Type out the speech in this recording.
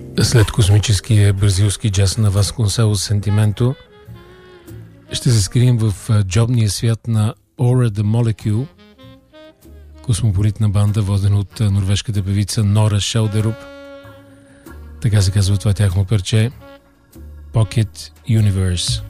След космическия бразилски джаз на Васконселос Сентименто ще се скрием в джобния свят на Aura the Molecule, космополитна банда, водена от норвежката певица Нора Шелдеруп. Така се казва това тяхно парче Pocket Universe.